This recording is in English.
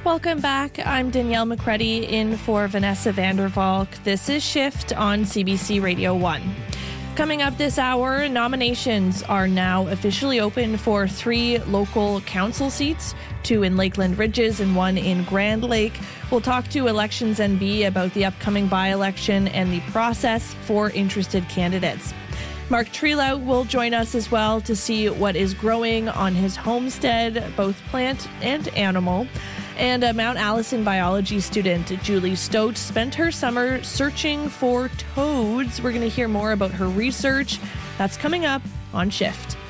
Welcome back. I'm Danielle McCready in for Vanessa Vandervalk. This is Shift on CBC Radio 1. Coming up this hour, nominations are now officially open for 3 local council seats, 2 in Lakeland Ridges and 1 in Grand Lake. We'll talk to Elections NB about the upcoming by-election and the process for interested candidates. Mark Trelout will join us as well to see what is growing on his homestead, both plant and animal. And a Mount Allison biology student, Julie Stote, spent her summer searching for toads. We're going to hear more about her research. That's coming up on Shift.